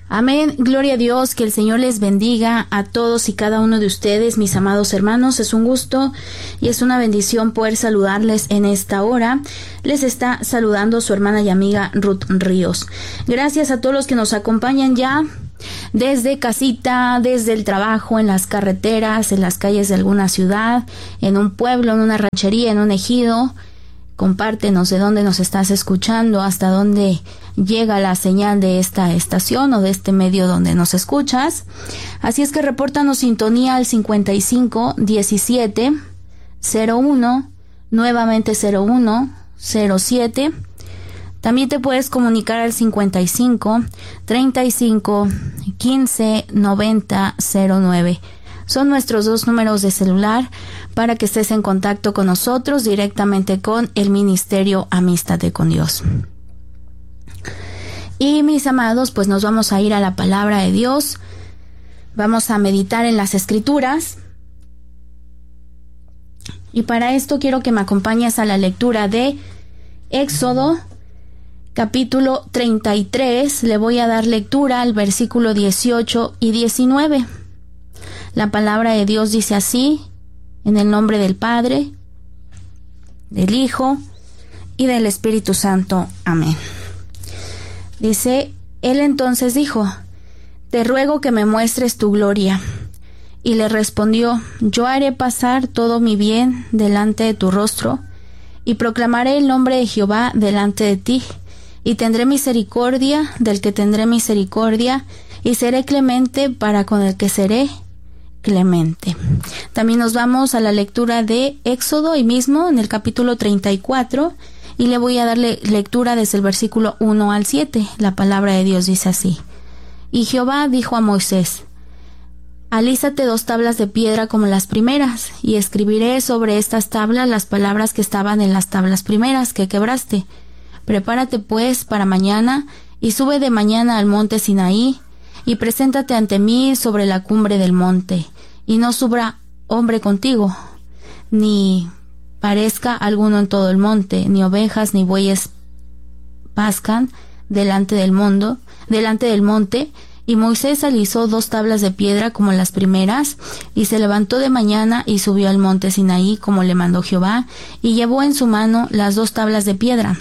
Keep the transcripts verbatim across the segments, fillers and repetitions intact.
Amén, gloria a Dios, que el Señor les bendiga a todos y cada uno de ustedes, mis amados hermanos. Es un gusto y es una bendición poder saludarles en esta hora. Les está saludando su hermana y amiga Ruth Ríos. Gracias a todos los que nos acompañan ya desde casita, desde el trabajo, en las carreteras, en las calles de alguna ciudad, en un pueblo, en una ranchería, en un ejido. Compártenos de dónde nos estás escuchando, hasta dónde llega la señal de esta estación o de este medio donde nos escuchas. Así es que repórtanos sintonía al cincuenta y cinco diecisiete cero uno, nuevamente cero uno cero siete. También te puedes comunicar al cincuenta y cinco treinta y cinco quince noventa cero nueve. Son nuestros dos números de celular para que estés en contacto con nosotros directamente con el Ministerio Amístate con Dios. Y mis amados, pues nos vamos a ir a la palabra de Dios. Vamos a meditar en las Escrituras. Y para esto quiero que me acompañes a la lectura de Éxodo, capítulo treinta y tres. Le voy a dar lectura al versículo dieciocho y diecinueve. La palabra de Dios dice así: en el nombre del Padre, del Hijo y del Espíritu Santo. Amén. Dice, él entonces dijo: te ruego que me muestres tu gloria. Y le respondió: yo haré pasar todo mi bien delante de tu rostro, y proclamaré el nombre de Jehová delante de ti, y tendré misericordia del que tendré misericordia, y seré clemente para con el que seré clemente. También nos vamos a la lectura de Éxodo, y mismo en el capítulo treinta y cuatro, y le voy a darle lectura desde el versículo uno al siete. La palabra de Dios dice así: y Jehová dijo a Moisés: alízate dos tablas de piedra como las primeras, y escribiré sobre estas tablas las palabras que estaban en las tablas primeras que quebraste. Prepárate pues para mañana, y sube de mañana al monte Sinaí, y preséntate ante mí sobre la cumbre del monte, y no suba hombre contigo, ni parezca alguno en todo el monte, ni ovejas ni bueyes pascan delante del mundo, delante del monte. Y Moisés alisó dos tablas de piedra como las primeras, y se levantó de mañana y subió al monte Sinaí como le mandó Jehová, y llevó en su mano las dos tablas de piedra.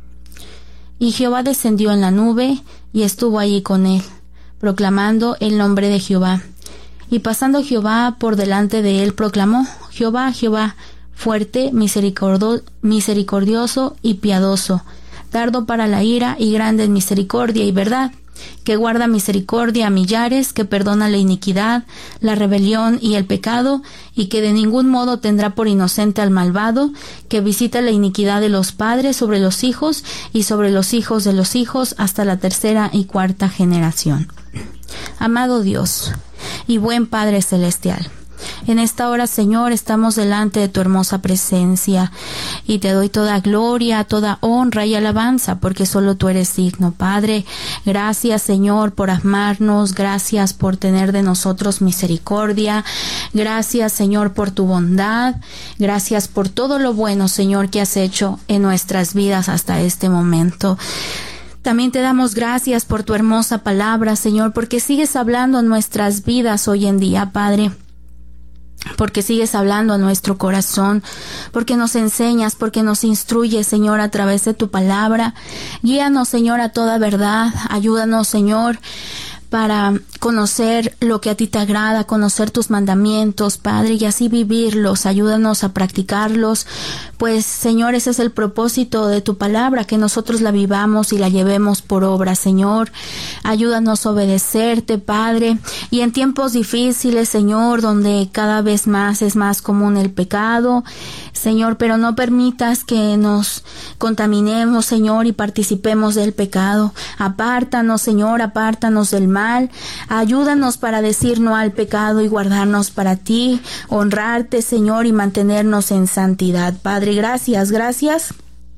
Y Jehová descendió en la nube y estuvo allí con él, proclamando el nombre de Jehová. Y pasando Jehová por delante de él, proclamó: Jehová, Jehová, fuerte, misericordio, misericordioso y piadoso, tardo para la ira y grande en misericordia y verdad, que guarda misericordia a millares, que perdona la iniquidad, la rebelión y el pecado, y que de ningún modo tendrá por inocente al malvado, que visita la iniquidad de los padres sobre los hijos y sobre los hijos de los hijos hasta la tercera y cuarta generación. Amado Dios y buen Padre Celestial, en esta hora, Señor, estamos delante de tu hermosa presencia, y te doy toda gloria, toda honra y alabanza, porque solo tú eres digno, Padre. Gracias, Señor, por amarnos, gracias por tener de nosotros misericordia, gracias, Señor, por tu bondad, gracias por todo lo bueno, Señor, que has hecho en nuestras vidas hasta este momento. También te damos gracias por tu hermosa palabra, Señor, porque sigues hablando en nuestras vidas hoy en día, Padre. Porque sigues hablando a nuestro corazón, porque nos enseñas, porque nos instruyes, Señor, a través de tu palabra. Guíanos, Señor, a toda verdad. Ayúdanos, Señor, para conocer lo que a ti te agrada, conocer tus mandamientos, Padre, y así vivirlos. Ayúdanos a practicarlos, pues, Señor, ese es el propósito de tu palabra, que nosotros la vivamos y la llevemos por obra, Señor. Ayúdanos a obedecerte, Padre, y en tiempos difíciles, Señor, donde cada vez más es más común el pecado, Señor, pero no permitas que nos contaminemos, Señor, y participemos del pecado. Apártanos, Señor, apártanos del mal. Ayúdanos para decir no al pecado y guardarnos para ti, honrarte, Señor, y mantenernos en santidad. Padre, gracias, gracias.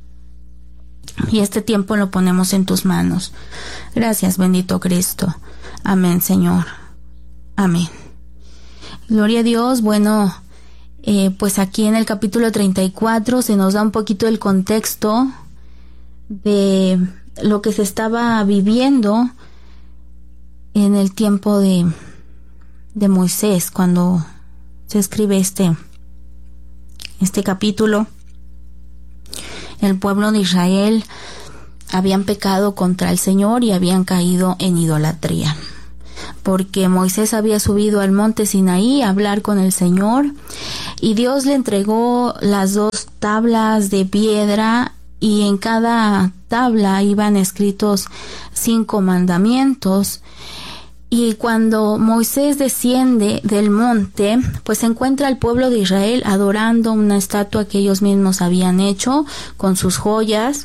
Y este tiempo lo ponemos en tus manos. Gracias, bendito Cristo. Amén, Señor. Amén. Gloria a Dios. Bueno, eh, pues aquí en el capítulo treinta y cuatro se nos da un poquito el contexto de lo que se estaba viviendo en el tiempo de, de Moisés, cuando se escribe este, este capítulo. El pueblo de Israel habían pecado contra el Señor y habían caído en idolatría, porque Moisés había subido al monte Sinaí a hablar con el Señor y Dios le entregó las dos tablas de piedra, y en cada tabla iban escritos cinco mandamientos. Y cuando Moisés desciende del monte, pues encuentra al pueblo de Israel adorando una estatua que ellos mismos habían hecho con sus joyas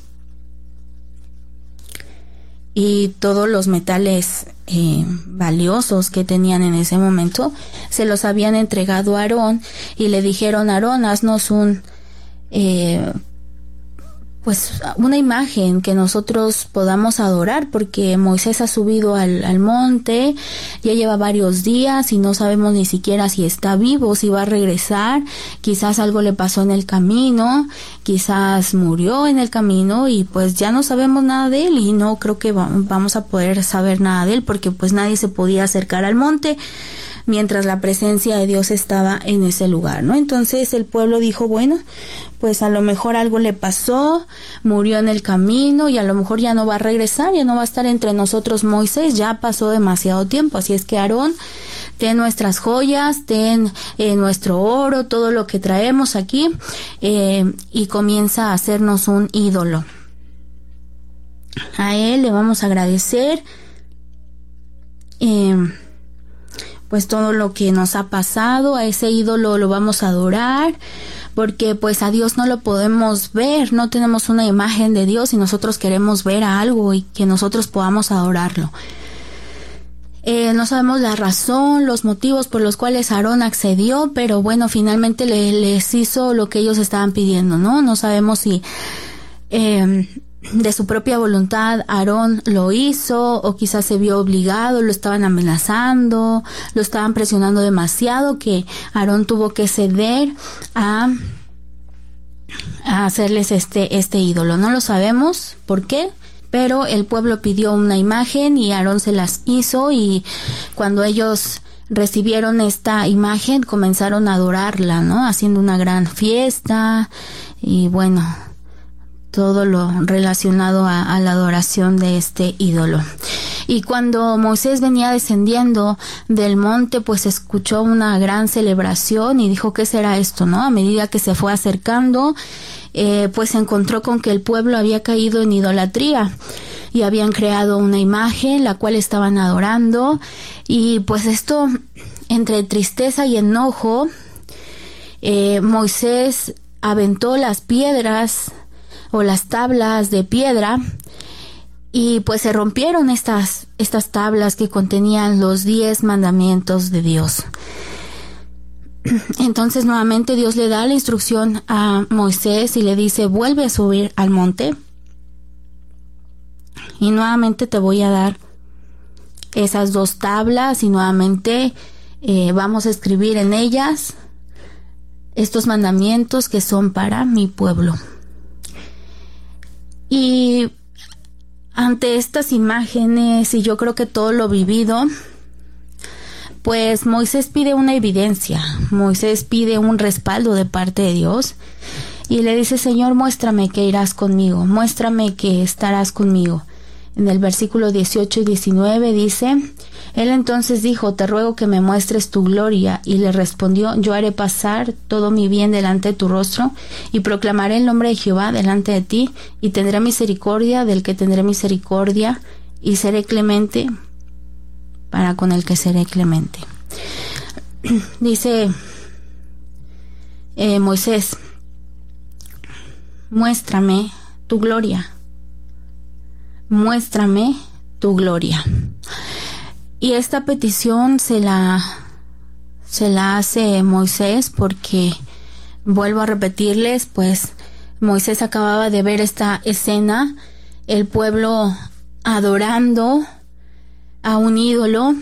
y todos los metales eh, valiosos que tenían en ese momento. Se los habían entregado a Aarón y le dijeron: Aarón, haznos un eh, pues una imagen que nosotros podamos adorar, porque Moisés ha subido al, al monte, ya lleva varios días y no sabemos ni siquiera si está vivo, si va a regresar. Quizás algo le pasó en el camino, quizás murió en el camino y pues ya no sabemos nada de él, y no creo que va, vamos a poder saber nada de él, porque pues nadie se podía acercar al monte mientras la presencia de Dios estaba en ese lugar, ¿no? Entonces el pueblo dijo: bueno, pues a lo mejor algo le pasó, murió en el camino y a lo mejor ya no va a regresar, ya no va a estar entre nosotros Moisés, ya pasó demasiado tiempo. Así es que Aarón, ten nuestras joyas, ten eh, nuestro oro, todo lo que traemos aquí, eh, y comienza a hacernos un ídolo. A él le vamos a agradecer eh, pues todo lo que nos ha pasado, a ese ídolo lo vamos a adorar, porque pues a Dios no lo podemos ver, no tenemos una imagen de Dios y nosotros queremos ver a algo y que nosotros podamos adorarlo. Eh, no sabemos la razón, los motivos por los cuales Aarón accedió, pero bueno, finalmente le, les hizo lo que ellos estaban pidiendo, ¿no? No sabemos si eh, de su propia voluntad Aarón lo hizo, o quizás se vio obligado, lo estaban amenazando, lo estaban presionando demasiado, que Aarón tuvo que ceder a, a hacerles este, este ídolo. No lo sabemos por qué, pero el pueblo pidió una imagen y Aarón se las hizo, y cuando ellos recibieron esta imagen comenzaron a adorarla, ¿no? Haciendo una gran fiesta y bueno, todo lo relacionado a, a la adoración de este ídolo. Y cuando Moisés venía descendiendo del monte, pues escuchó una gran celebración y dijo: ¿qué será esto, no? A medida que se fue acercando, eh, pues se encontró con que el pueblo había caído en idolatría y habían creado una imagen la cual estaban adorando. Y pues esto, entre tristeza y enojo, eh, Moisés aventó las piedras o las tablas de piedra, y pues se rompieron estas, estas tablas que contenían los diez mandamientos de Dios. Entonces nuevamente Dios le da la instrucción a Moisés y le dice: vuelve a subir al monte y nuevamente te voy a dar esas dos tablas, y nuevamente eh, vamos a escribir en ellas estos mandamientos que son para mi pueblo. Y ante estas imágenes, y yo creo que todo lo vivido, pues Moisés pide una evidencia, Moisés pide un respaldo de parte de Dios y le dice: Señor, muéstrame que irás conmigo, muéstrame que estarás conmigo. En el versículo dieciocho y diecinueve dice: Él entonces dijo: te ruego que me muestres tu gloria. Y le respondió: yo haré pasar todo mi bien delante de tu rostro, y proclamaré el nombre de Jehová delante de ti, y tendré misericordia del que tendré misericordia, y seré clemente para con el que seré clemente. Dice eh, Moisés: muéstrame tu gloria, muéstrame tu gloria. Y esta petición se la se la hace Moisés porque, vuelvo a repetirles, pues Moisés acababa de ver esta escena, el pueblo adorando a un ídolo,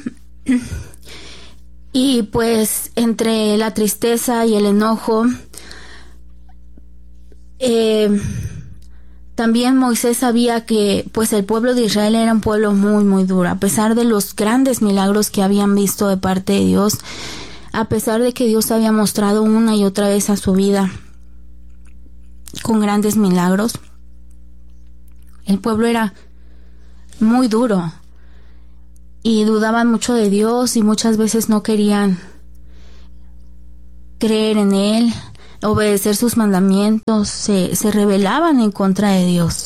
y pues entre la tristeza y el enojo, eh, También Moisés sabía que pues el pueblo de Israel era un pueblo muy muy duro, a pesar de los grandes milagros que habían visto de parte de Dios, a pesar de que Dios había mostrado una y otra vez a su vida con grandes milagros. El pueblo era muy duro y dudaban mucho de Dios y muchas veces no querían creer en Él, obedecer sus mandamientos, se, se rebelaban en contra de Dios.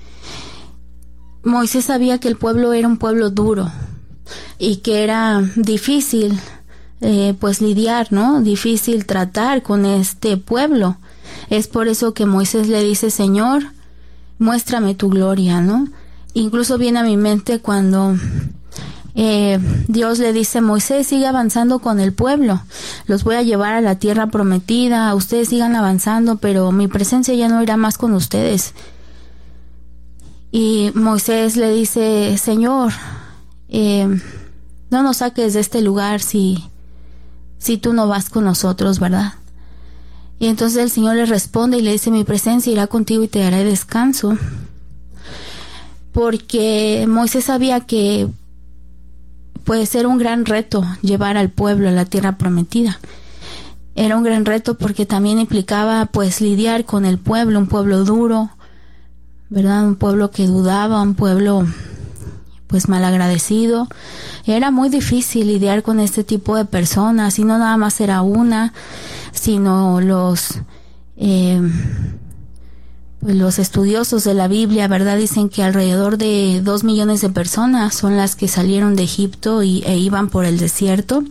Moisés sabía que el pueblo era un pueblo duro y que era difícil eh, pues lidiar, ¿no? Difícil tratar con este pueblo. Es por eso que Moisés le dice: Señor, muéstrame tu gloria, ¿no? Incluso viene a mi mente cuando Eh, Dios le dice: Moisés, sigue avanzando con el pueblo, los voy a llevar a la tierra prometida, ustedes sigan avanzando, pero mi presencia ya no irá más con ustedes. Y Moisés le dice: Señor, eh, no nos saques de este lugar si, si tú no vas con nosotros, ¿verdad? Y entonces el Señor le responde y le dice: mi presencia irá contigo y te daré descanso. Porque Moisés sabía que puede ser un gran reto llevar al pueblo a la tierra prometida. Era un gran reto porque también implicaba pues lidiar con el pueblo, un pueblo duro, ¿verdad? Un pueblo que dudaba, un pueblo pues malagradecido. Era muy difícil lidiar con este tipo de personas, y no nada más era una, sino los eh, pues los estudiosos de la Biblia, ¿verdad? Dicen que alrededor de dos millones de personas son las que salieron de Egipto y, e iban por el desierto.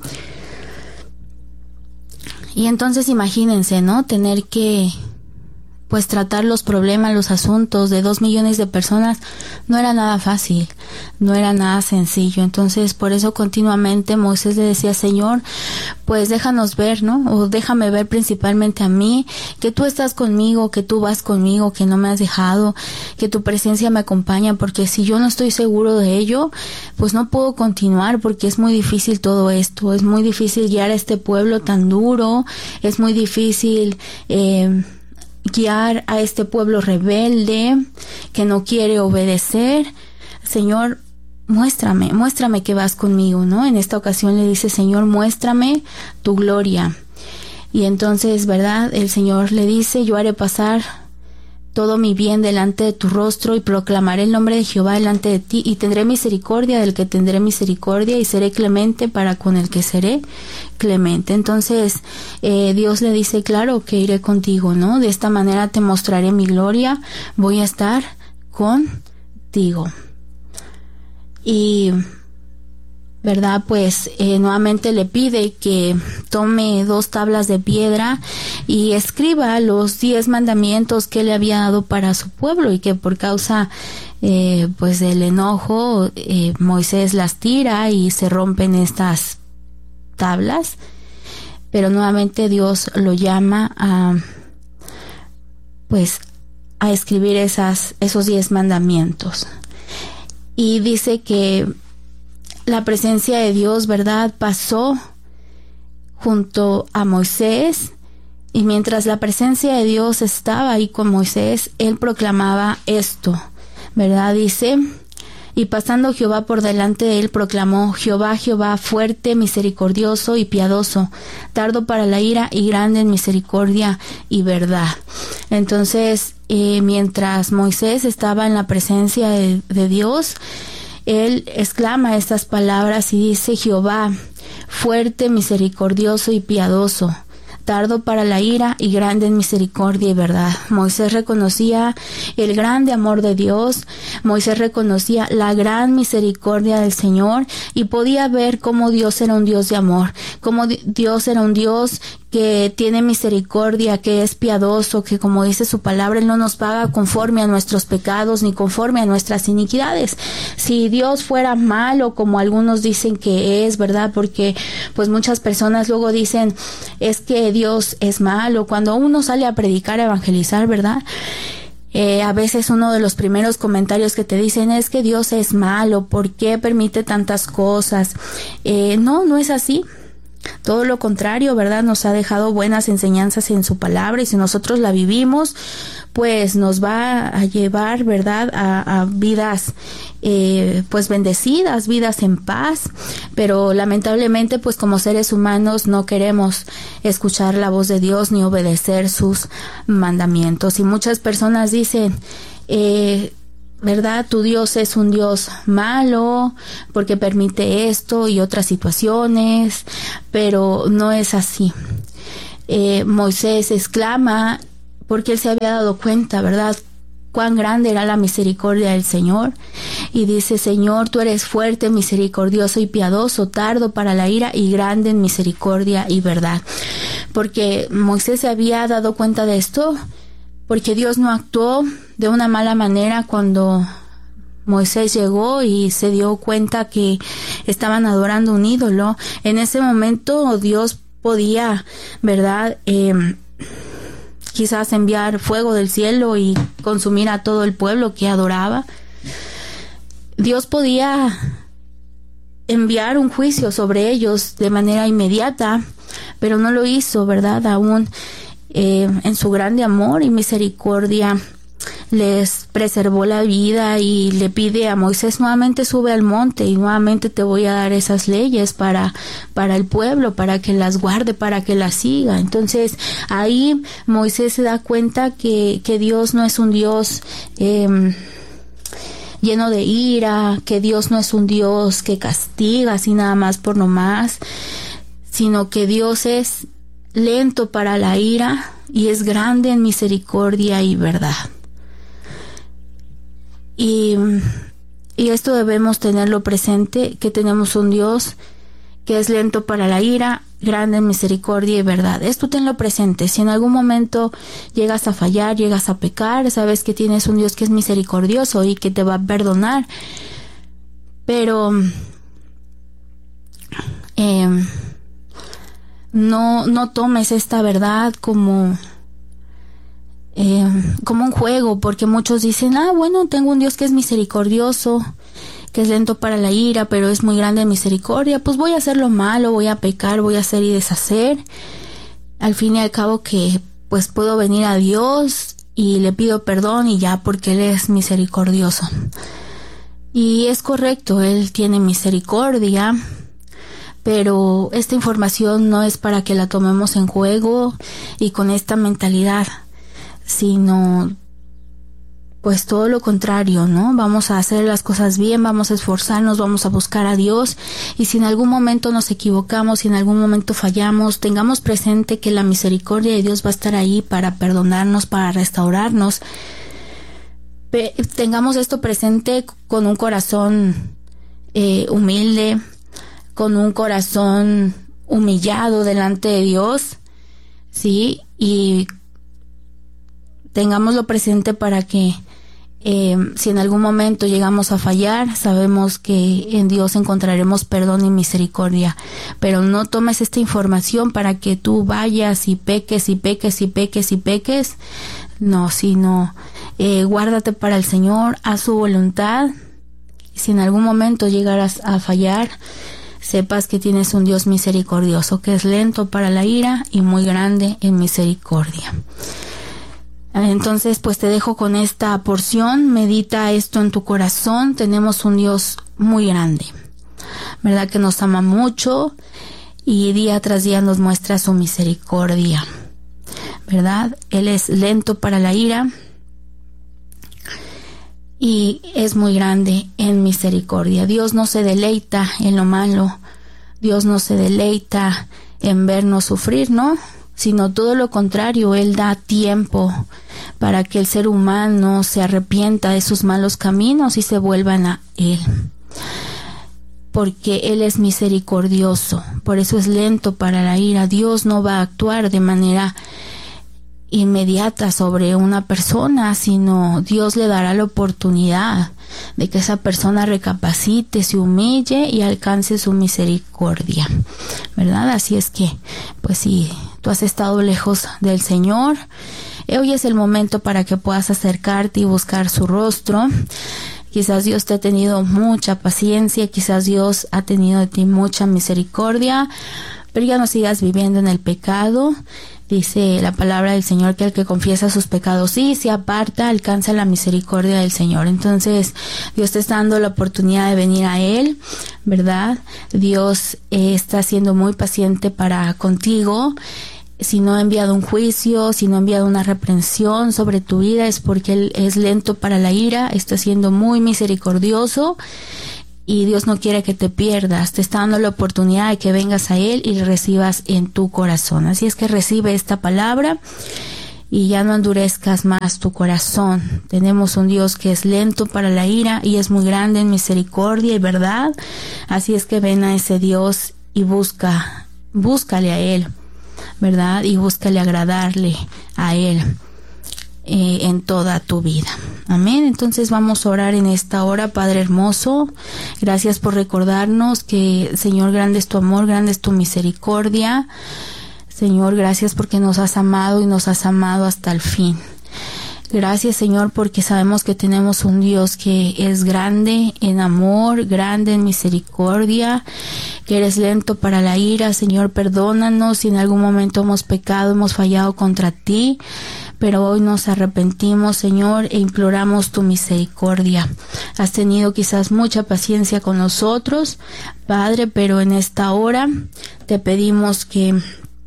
Y entonces imagínense, ¿no? Tener que pues tratar los problemas, los asuntos de dos millones de personas no era nada fácil, no era nada sencillo. Entonces por eso continuamente Moisés le decía: Señor, pues déjanos ver, ¿no? O déjame ver principalmente a mí, que tú estás conmigo, que tú vas conmigo, que no me has dejado, que tu presencia me acompaña, porque si yo no estoy seguro de ello, pues no puedo continuar, porque es muy difícil todo esto, es muy difícil guiar a este pueblo tan duro, es muy difícil eh, guiar a este pueblo rebelde que no quiere obedecer. Señor, muéstrame, muéstrame que vas conmigo, ¿no? En esta ocasión le dice: Señor, muéstrame tu gloria. Y entonces, ¿verdad? El Señor le dice: yo haré pasar todo mi bien delante de tu rostro y proclamaré el nombre de Jehová delante de ti, y tendré misericordia del que tendré misericordia y seré clemente para con el que seré clemente. Entonces eh, Dios le dice: claro que iré contigo, ¿no? De esta manera te mostraré mi gloria, voy a estar contigo. Y ¿verdad? Pues eh, nuevamente le pide que tome dos tablas de piedra y escriba los diez mandamientos que le había dado para su pueblo, y que por causa eh, pues del enojo eh, Moisés las tira y se rompen estas tablas. Pero nuevamente Dios lo llama a pues a escribir esas esos diez mandamientos, y dice que la presencia de Dios, ¿verdad?, pasó junto a Moisés, y mientras la presencia de Dios estaba ahí con Moisés, él proclamaba esto, ¿verdad? Dice: y pasando Jehová por delante de él, proclamó: Jehová, Jehová, fuerte, misericordioso y piadoso, tardo para la ira y grande en misericordia y verdad. Entonces, eh, mientras Moisés estaba en la presencia de, de Dios, él exclama estas palabras y dice: Jehová, fuerte, misericordioso y piadoso, tardo para la ira y grande en misericordia y verdad. Moisés reconocía el grande amor de Dios, Moisés reconocía la gran misericordia del Señor, y podía ver cómo Dios era un Dios de amor, cómo Dios era un Dios que tiene misericordia, que es piadoso, que, como dice su palabra, Él no nos paga conforme a nuestros pecados ni conforme a nuestras iniquidades. Si Dios fuera malo, como algunos dicen que es, ¿verdad? Porque pues muchas personas luego dicen: es que Dios es malo. Cuando uno sale a predicar, a evangelizar, ¿verdad?, Eh, a veces uno de los primeros comentarios que te dicen es que Dios es malo, ¿por qué permite tantas cosas? Eh, no, no es así. Todo lo contrario, ¿verdad? Nos ha dejado buenas enseñanzas en su palabra, y si nosotros la vivimos, pues nos va a llevar, ¿verdad?, a, a vidas eh, pues bendecidas, vidas en paz. Pero lamentablemente, pues como seres humanos no queremos escuchar la voz de Dios ni obedecer sus mandamientos. Y muchas personas dicen, eh, ¿verdad?, tu Dios es un Dios malo porque permite esto y otras situaciones, pero no es así. Eh, Moisés exclama porque él se había dado cuenta, ¿verdad?, cuán grande era la misericordia del Señor, y dice: Señor, tú eres fuerte, misericordioso y piadoso, tardo para la ira y grande en misericordia y verdad. Porque Moisés se había dado cuenta de esto, porque Dios no actuó de una mala manera cuando Moisés llegó y se dio cuenta que estaban adorando un ídolo. En ese momento Dios podía, ¿verdad?, eh, quizás enviar fuego del cielo y consumir a todo el pueblo que adoraba. Dios podía enviar un juicio sobre ellos de manera inmediata, pero no lo hizo, ¿verdad? Aún eh, en su grande amor y misericordia les preservó la vida, y le pide a Moisés: nuevamente sube al monte y nuevamente te voy a dar esas leyes para, para el pueblo, para que las guarde, para que las siga. Entonces ahí Moisés se da cuenta que, que Dios no es un Dios eh, lleno de ira, que Dios no es un Dios que castiga así nada más por nomás, sino que Dios es lento para la ira y es grande en misericordia y verdad. Y, y esto debemos tenerlo presente, que tenemos un Dios que es lento para la ira, grande en misericordia y verdad. Esto tenlo presente. Si en algún momento llegas a fallar, llegas a pecar, sabes que tienes un Dios que es misericordioso y que te va a perdonar. Pero eh, no, no tomes esta verdad como... Eh, como un juego, porque muchos dicen: ah, bueno, tengo un Dios que es misericordioso, que es lento para la ira, pero es muy grande en misericordia, pues voy a hacer lo malo, voy a pecar, voy a hacer y deshacer. Al fin y al cabo que pues puedo venir a Dios y le pido perdón y ya, porque Él es misericordioso. Y es correcto, Él tiene misericordia, pero esta información no es para que la tomemos en juego y con esta mentalidad, sino pues todo lo contrario, ¿no? Vamos a hacer las cosas bien, vamos a esforzarnos, vamos a buscar a Dios, y si en algún momento nos equivocamos, si en algún momento fallamos, tengamos presente que la misericordia de Dios va a estar ahí para perdonarnos, para restaurarnos. Pe- tengamos esto presente con un corazón eh, humilde, con un corazón humillado delante de Dios, ¿sí? Y tengámoslo presente para que eh, si en algún momento llegamos a fallar, sabemos que en Dios encontraremos perdón y misericordia. Pero no tomes esta información para que tú vayas y peques y peques y peques y peques. No, sino eh, guárdate para el Señor, haz su voluntad. Y si en algún momento llegaras a fallar, sepas que tienes un Dios misericordioso, que es lento para la ira y muy grande en misericordia. Entonces, pues te dejo con esta porción, medita esto en tu corazón. Tenemos un Dios muy grande, ¿verdad?, que nos ama mucho y día tras día nos muestra su misericordia, ¿verdad? Él es lento para la ira y es muy grande en misericordia. Dios no se deleita en lo malo, Dios no se deleita en vernos sufrir, ¿no?, sino todo lo contrario. Él da tiempo para que el ser humano se arrepienta de sus malos caminos y se vuelvan a Él, porque Él es misericordioso, por eso es lento para la ira. Dios no va a actuar de manera inmediata sobre una persona, sino Dios le dará la oportunidad de que esa persona recapacite, se humille y alcance su misericordia, ¿verdad? Así es que, pues si tú has estado lejos del Señor, hoy es el momento para que puedas acercarte y buscar su rostro. Quizás Dios te ha tenido mucha paciencia, quizás Dios ha tenido de ti mucha misericordia, pero ya no sigas viviendo en el pecado. Dice la palabra del Señor que el que confiesa sus pecados y se aparta, alcanza la misericordia del Señor. Entonces, Dios te está dando la oportunidad de venir a Él, ¿verdad? Dios eh, está siendo muy paciente para contigo. Si no ha enviado un juicio, si no ha enviado una reprensión sobre tu vida, es porque Él es lento para la ira, está siendo muy misericordioso. Y Dios no quiere que te pierdas, te está dando la oportunidad de que vengas a Él y le recibas en tu corazón. Así es que recibe esta palabra y ya no endurezcas más tu corazón. Tenemos un Dios que es lento para la ira y es muy grande en misericordia y verdad. Así es que ven a ese Dios y busca, búscale a Él, ¿verdad? Y búscale agradarle a Él eh, en toda tu vida. Amén. Entonces vamos a orar en esta hora. Padre hermoso, gracias por recordarnos que, Señor, grande es tu amor, grande es tu misericordia. Señor, gracias porque nos has amado y nos has amado hasta el fin. Gracias, Señor, porque sabemos que tenemos un Dios que es grande en amor, grande en misericordia, que eres lento para la ira. Señor, perdónanos si en algún momento hemos pecado, hemos fallado contra ti, pero hoy nos arrepentimos, Señor, e imploramos tu misericordia. Has tenido quizás mucha paciencia con nosotros, Padre, pero en esta hora te pedimos que,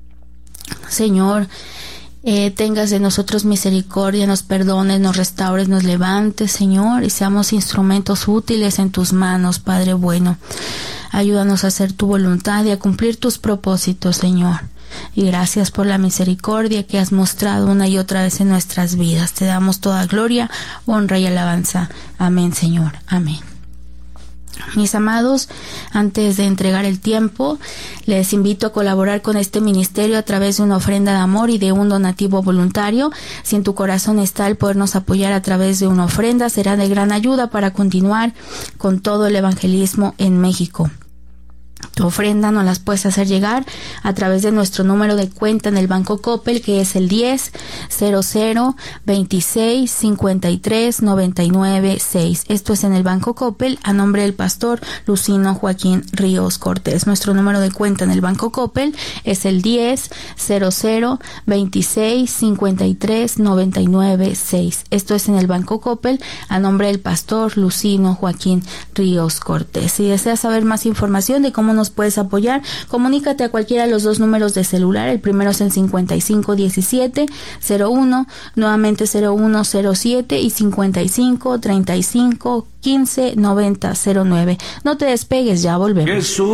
Señor, Eh, tengas de nosotros misericordia, nos perdones, nos restaures, nos levantes, Señor, y seamos instrumentos útiles en tus manos, Padre bueno. Ayúdanos a hacer tu voluntad y a cumplir tus propósitos, Señor. Y gracias por la misericordia que has mostrado una y otra vez en nuestras vidas. Te damos toda gloria, honra y alabanza. Amén, Señor. Amén. Mis amados, antes de entregar el tiempo, les invito a colaborar con este ministerio a través de una ofrenda de amor y de un donativo voluntario. Si en tu corazón está el podernos apoyar a través de una ofrenda, será de gran ayuda para continuar con todo el evangelismo en México. Tu ofrenda nos las puedes hacer llegar a través de nuestro número de cuenta en el Banco Coppel, que es el diez cero cero veintiséis cincuenta y tres noventa y nueve seis. Esto es en el Banco Coppel a nombre del pastor Lucino Joaquín Ríos Cortés. Nuestro número de cuenta en el Banco Coppel es el diez cero cero veintiséis cincuenta y tres noventa y nueve seis. Esto es en el Banco Coppel a nombre del pastor Lucino Joaquín Ríos Cortés. Si deseas saber más información de cómo nos puedes apoyar, comunícate a cualquiera de los dos números de celular. El primero es el cincuenta y cinco diecisiete cero uno, nuevamente cero uno cero siete y cincuenta y cinco treinta y cinco quince noventa cero nueve. No te despegues, ya volvemos. Jesús.